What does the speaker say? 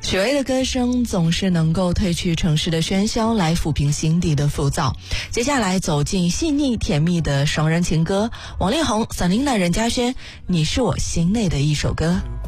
许巍的歌声总是能够褪去城市的喧嚣，来抚平心底的浮躁。接下来走进细腻甜蜜的双人情歌，王力宏、Selina、任嘉萱，你是我心内的一首歌。